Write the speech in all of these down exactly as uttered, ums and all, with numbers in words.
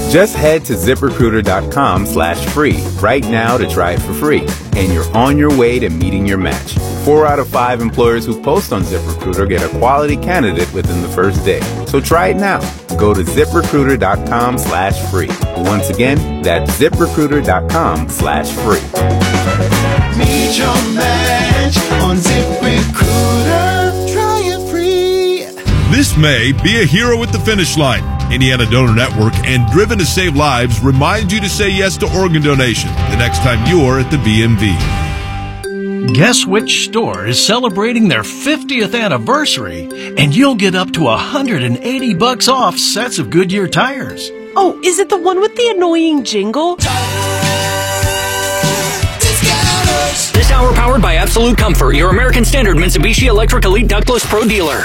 Just head to ZipRecruiter.com slash free right now to try it for free, and you're on your way to meeting your match. Four out of five employers who post on ZipRecruiter get a quality candidate within the first day. So try it now. Go to ZipRecruiter.com slash free. Once again, that's ZipRecruiter.com slash free. Meet your match on ZipRecruiter. Try it free. This May, be a hero at the finish line. Indiana Donor Network and Driven to Save Lives remind you to say yes to organ donation the next time you're at the B M V. Guess which store is celebrating their fiftieth anniversary, and you'll get up to one hundred eighty bucks off sets of Goodyear tires. Oh, is it the one with the annoying jingle? This hour powered by Absolute Comfort, your American Standard Mitsubishi Electric Elite Ductless Pro dealer.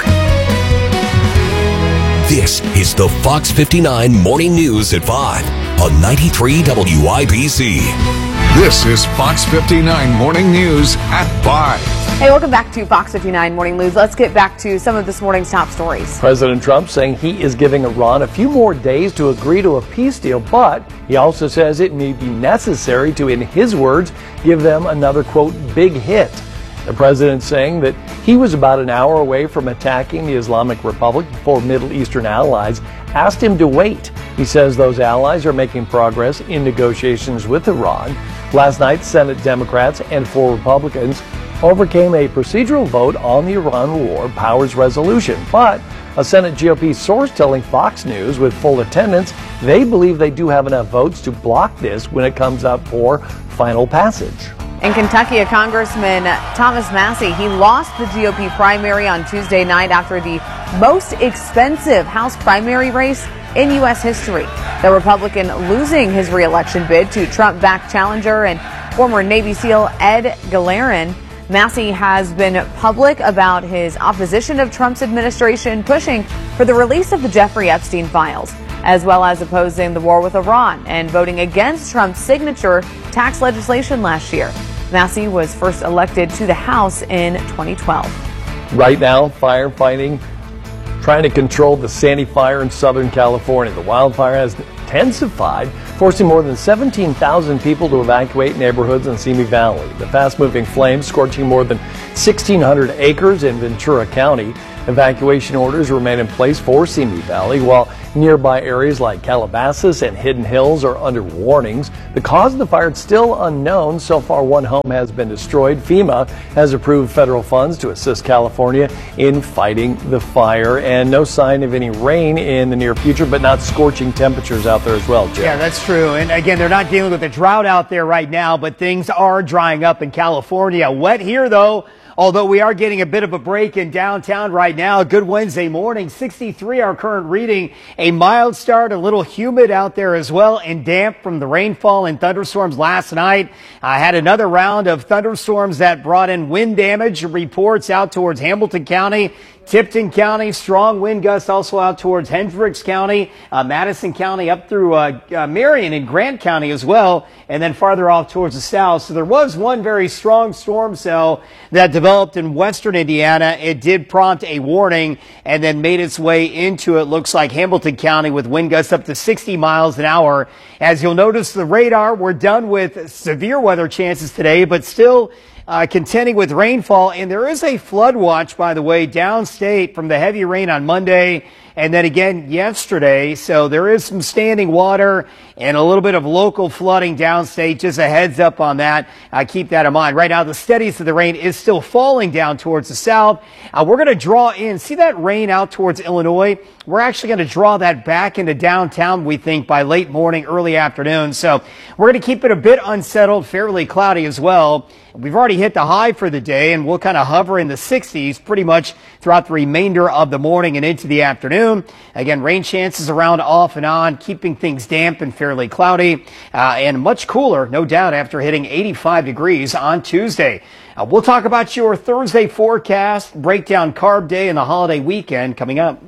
This is the Fox fifty-nine Morning News at five on ninety-three W I B C. This is Fox fifty-nine Morning News at five. Hey, welcome back to Fox fifty-nine Morning News. Let's get back to some of this morning's top stories. President Trump saying he is giving Iran a few more days to agree to a peace deal, but he also says it may be necessary to, in his words, give them another, quote, big hit. The president saying that he was about an hour away from attacking the Islamic Republic before Middle Eastern allies asked him to wait. He says those allies are making progress in negotiations with Iran. Last night, Senate Democrats and four Republicans overcame a procedural vote on the Iran War Powers Resolution. But a Senate G O P source telling Fox News with full attendance they believe they do have enough votes to block this when it comes up for final passage. In Kentucky, a Congressman, Thomas Massie, he lost the G O P primary on Tuesday night after the most expensive House primary race in U S history. The Republican losing his re-election bid to Trump-backed challenger and former Navy SEAL Ed Gagarin. Massie has been public about his opposition of Trump's administration, pushing for the release of the Jeffrey Epstein files, as well as opposing the war with Iran and voting against Trump's signature tax legislation last year. Massie was first elected to the House in twenty twelve. Right now, firefighting trying to control the Sandy fire in Southern California. The wildfire has intensified, forcing more than seventeen thousand people to evacuate neighborhoods in Simi Valley. The fast-moving flames scorching more than sixteen hundred acres in Ventura County. Evacuation orders remain in place for Simi Valley, while nearby areas like Calabasas and Hidden Hills are under warnings. The cause of the fire is still unknown. So far, one home has been destroyed. FEMA has approved federal funds to assist California in fighting the fire, and no sign of any rain in the near future, but not scorching temperatures out there as well, Jeff. Yeah, that's true. And again, they're not dealing with a drought out there right now, but things are drying up in California. Wet here, though. Although we are getting a bit of a break in downtown right now. Good Wednesday morning, sixty-three our current reading. A mild start, a little humid out there as well, and damp from the rainfall and thunderstorms last night. I had another round of thunderstorms that brought in wind damage reports out towards Hamilton County, Tipton County, strong wind gusts also out towards Hendricks County, uh, Madison County, up through uh, uh, Marion and Grant County as well, and then farther off towards the south. So there was one very strong storm cell that developed in western Indiana. It did prompt a warning and then made its way into, it looks like, Hamilton County with wind gusts up to sixty miles an hour. As you'll notice, the radar, we're done with severe weather chances today, but still Uh, contending with rainfall, and there is a flood watch, by the way, downstate from the heavy rain on Monday and then again yesterday. So there is some standing water and a little bit of local flooding downstate. Just a heads up on that. Uh, keep that in mind. Right now, the steadiest of the rain is still falling down towards the south. Uh, we're going to draw in. See that rain out towards Illinois? We're actually going to draw that back into downtown, we think, by late morning, early afternoon. So we're going to keep it a bit unsettled, fairly cloudy as well. We've already hit the high for the day, and we'll kind of hover in the sixties pretty much throughout the remainder of the morning and into the afternoon. Again, rain chances around off and on, keeping things damp and fairly cloudy, uh, and much cooler, no doubt, after hitting eighty-five degrees on Tuesday. Uh, we'll talk about your Thursday forecast, breakdown carb day, and the holiday weekend coming up.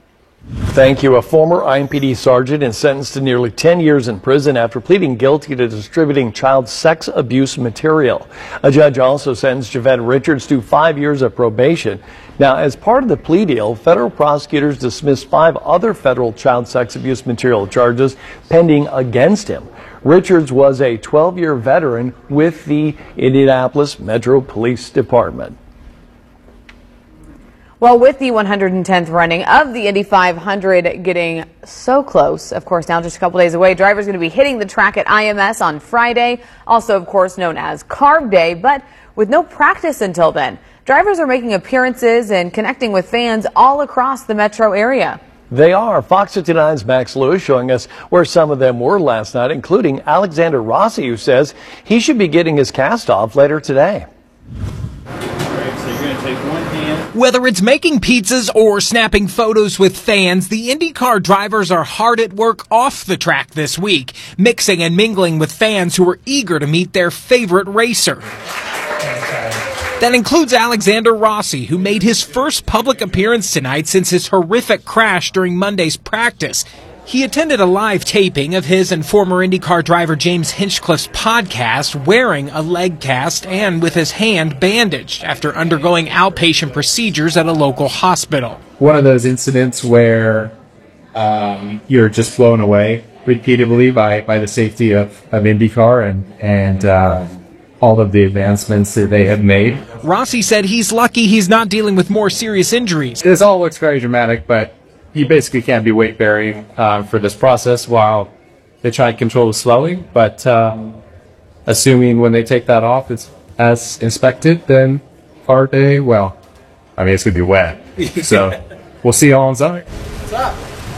Thank you. A former I M P D sergeant is sentenced to nearly ten years in prison after pleading guilty to distributing child sex abuse material. A judge also sentenced Javette Richards to five years of probation. Now, as part of the plea deal, federal prosecutors dismissed five other federal child sex abuse material charges pending against him. Richards was a twelve-year veteran with the Indianapolis Metro Police Department. Well, with the one hundred tenth running of the Indy five hundred getting so close, of course, now just a couple days away, drivers going to be hitting the track at I M S on Friday, also, of course, known as Carb Day, but with no practice until then. Drivers are making appearances and connecting with fans all across the metro area. They are. Fox fifty-nine's Max Lewis showing us where some of them were last night, including Alexander Rossi, who says he should be getting his cast off later today. Whether it's making pizzas or snapping photos with fans, the IndyCar drivers are hard at work off the track this week, mixing and mingling with fans who are eager to meet their favorite racer. That includes Alexander Rossi, who made his first public appearance tonight since his horrific crash during Monday's practice. He attended a live taping of his and former IndyCar driver James Hinchcliffe's podcast wearing a leg cast and with his hand bandaged after undergoing outpatient procedures at a local hospital. One of those incidents where um, you're just blown away repeatedly by, by the safety of, of IndyCar and, and uh, all of the advancements that they have made. Rossi said he's lucky he's not dealing with more serious injuries. This all looks very dramatic, but you basically can't be weight bearing uh, for this process while they try to control the swelling. But uh, assuming when they take that off it's as inspected, then our day, well, I mean, it's going to be wet. So we'll see you all inside. What's up?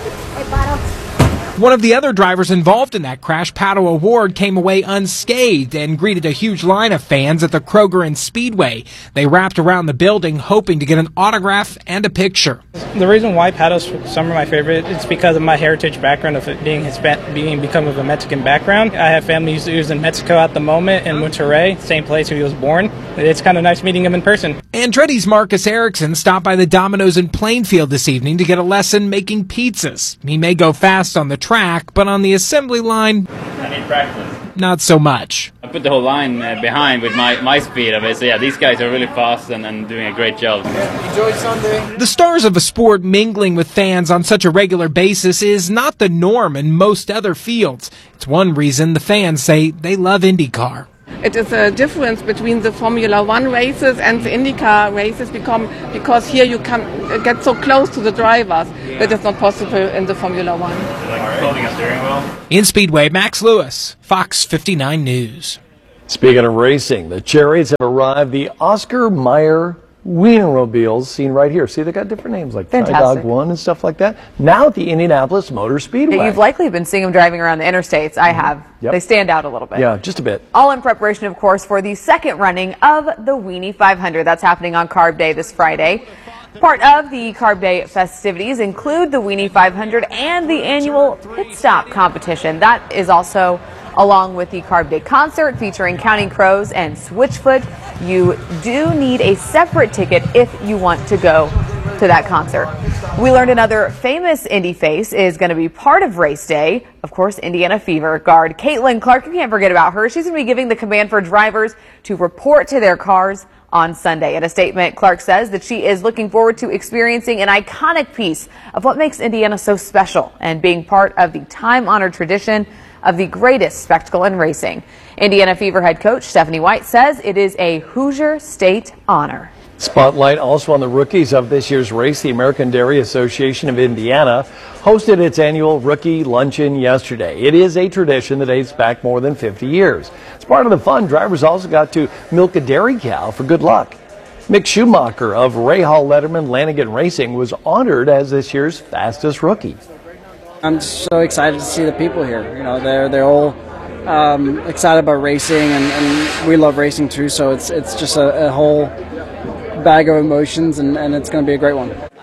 One of the other drivers involved in that crash, Pato O'Ward, came away unscathed and greeted a huge line of fans at the Kroger and Speedway. They wrapped around the building hoping to get an autograph and a picture. The reason why Pato's some of my favorite is because of my heritage background of it being Hispan- being become of a Mexican background. I have family who's in Mexico at the moment, in Monterrey, same place where he was born. It's kind of nice meeting him in person. Andretti's Marcus Erickson stopped by the Domino's in Plainfield this evening to get a lesson making pizzas. He may go fast on the track, but on the assembly line, I need practice. Not so much. I put the whole line uh, behind with my, my speed of it, so yeah, these guys are really fast and, and doing a great job. Enjoy Sunday. The stars of a sport mingling with fans on such a regular basis is not the norm in most other fields. It's one reason the fans say they love IndyCar. It is a difference between the Formula One races and the IndyCar races because, because here you can get so close to the drivers that it's not possible in the Formula One. Like holding a steering wheel? In Speedway, Max Lewis, Fox fifty-nine News. Speaking of racing, the Chariots have arrived. The Oscar Mayer Wienermobiles, seen right here. See, they got different names like Tri-Dog One and stuff like that. Now at the Indianapolis Motor Speedway. Yeah, you've likely been seeing them driving around the interstates. I have. Yep. They stand out a little bit. Yeah, just a bit. All in preparation, of course, for the second running of the Weenie five hundred. That's happening on Carb Day this Friday. Part of the Carb Day festivities include the Weenie five hundred and the annual pit stop competition. That is also along with the Carb Day concert featuring Counting Crows and Switchfoot. You do need a separate ticket if you want to go to that concert. We learned another famous Indy face is going to be part of race day. Of course, Indiana Fever guard Caitlin Clark. You can't forget about her. She's going to be giving the command for drivers to report to their cars on Sunday. In a statement, Clark says that she is looking forward to experiencing an iconic piece of what makes Indiana so special and being part of the time-honored tradition of the greatest spectacle in racing. Indiana Fever head coach Stephanie White says it is a Hoosier State honor. Spotlight also on the rookies of this year's race. The American Dairy Association of Indiana hosted its annual rookie luncheon yesterday. It is a tradition that dates back more than fifty years. As part of the fun, drivers also got to milk a dairy cow for good luck. Mick Schumacher of Ray Hall Letterman Lanigan Racing was honored as this year's fastest rookie. I'm so excited to see the people here. You know, they're they're all um, excited about racing, and, and we love racing too. So it's it's just a, a whole bag of emotions, and, and it's going to be a great one.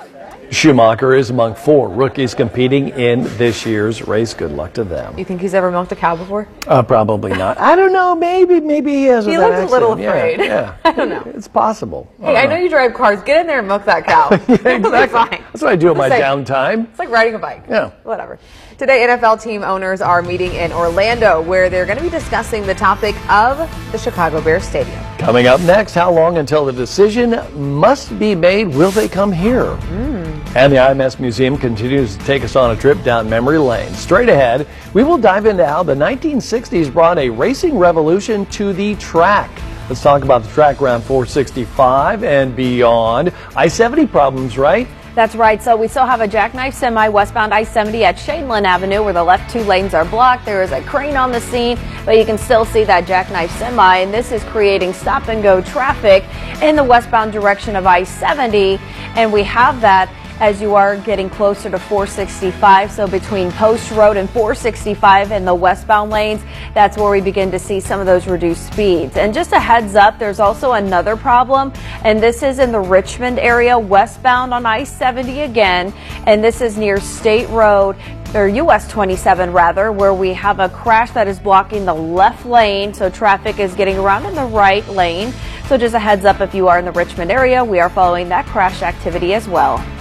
Schumacher is among four rookies competing in this year's race. Good luck to them. You think he's ever milked a cow before? Uh, probably not. I don't know. Maybe, maybe he has. He with that looks a little accident. afraid. Yeah, I don't know. It's possible. Hey, I know you drive cars. Get in there and milk that cow. Yeah, exactly. Fine. That's what I do in my It's like- downtime. It's like riding a bike. Yeah. Whatever. Today, N F L team owners are meeting in Orlando, where they're going to be discussing the topic of the Chicago Bears Stadium. Coming up next, how long until the decision must be made? Will they come here? Mm. And the I M S Museum continues to take us on a trip down memory lane. Straight ahead, we will dive into how the nineteen sixties brought a racing revolution to the track. Let's talk about the track around four sixty-five and beyond. I seventy problems, right? That's right. So we still have a jackknife semi westbound I seventy at Shaneland Avenue where the left two lanes are blocked. There is a crane on the scene, but you can still see that jackknife semi, and this is creating stop and go traffic in the westbound direction of I seventy, and we have that as you are getting closer to four sixty-five. So between Post Road and four sixty-five in the westbound lanes, that's where we begin to see some of those reduced speeds. And just a heads up, there's also another problem, and this is in the Richmond area, westbound on I seventy again, and this is near State Road, or U S twenty-seven rather, where we have a crash that is blocking the left lane, so traffic is getting around in the right lane. So just a heads up, if you are in the Richmond area, we are following that crash activity as well.